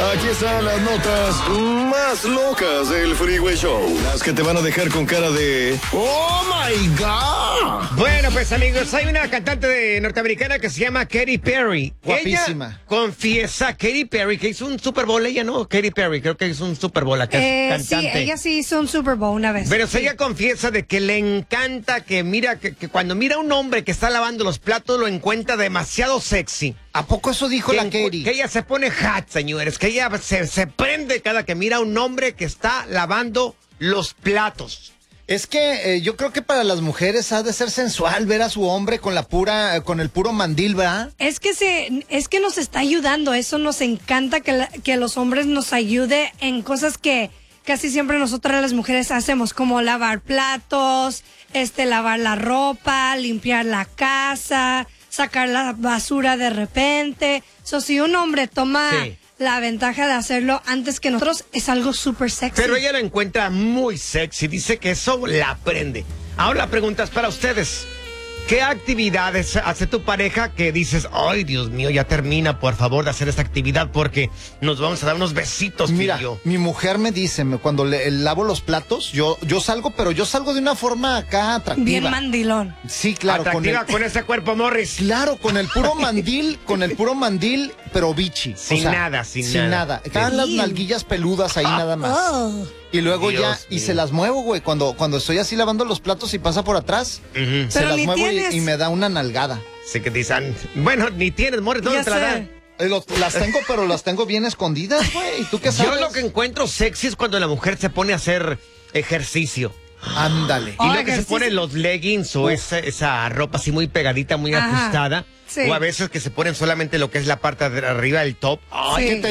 Aquí están las notas más locas del Freeway Show. Las que te van a dejar con cara de ¡Oh, my God! Bueno, pues, amigos, hay una cantante norteamericana que se llama Katy Perry. Guapísima. Ella confiesa, Katy Perry, que hizo un Super Bowl, ella, ¿no? Katy Perry, creo que hizo un Super Bowl, acá es Sí, cantante. ella sí hizo un Super Bowl una vez. Pero sí. ella confiesa de que le encanta que cuando mira a un hombre que está lavando los platos lo encuentra demasiado sexy. ¿A poco eso dijo la Katy? Que ella se pone hot, señores, que ella se prende cada que mira a un hombre que está lavando los platos. Es que yo creo que para las mujeres ha de ser sensual ver a su hombre con el puro mandil, ¿verdad? Es que nos está ayudando, eso nos encanta que los hombres nos ayude en cosas que casi siempre nosotras las mujeres hacemos, como lavar platos, lavar la ropa, limpiar la casa, sacar la basura de repente. Si un hombre toma la ventaja de hacerlo antes que nosotros, es algo súper sexy. Pero ella lo encuentra muy sexy, dice que eso la aprende. Ahora la pregunta es para ustedes. ¿Qué actividades hace tu pareja que dices, ay, Dios mío, ya termina, por favor, de hacer esta actividad porque nos vamos a dar unos besitos, Mira, tío? mi mujer me dice, cuando lavo los platos, yo salgo, pero yo salgo de una forma acá atractiva. Bien mandilón. Sí, claro. Atractiva con ese cuerpo, Morris. Claro, con el puro mandil, pero bichi. Sin nada. Sin nada. Estaban las nalguillas peludas ahí nada más. Oh. Y luego Dios y mío. se las muevo, güey. Cuando estoy así lavando los platos y pasa por atrás, se Pero las ni muevo tienes. y me da una nalgada. Sí que dicen, bueno, ni tienes, Morris, ¿dónde Ya te la sé. dan? Las tengo, pero las tengo bien escondidas, güey. ¿Y tú qué sabes? Yo lo que encuentro sexy es cuando la mujer se pone a hacer ejercicio. Ándale. Y Oh, luego que se ejercicio. ponen los leggings o esa ropa así muy pegadita, muy Ajá. ajustada. Sí. O a veces que se ponen solamente lo que es la parte de arriba del top. Ay, Sí. ¿qué te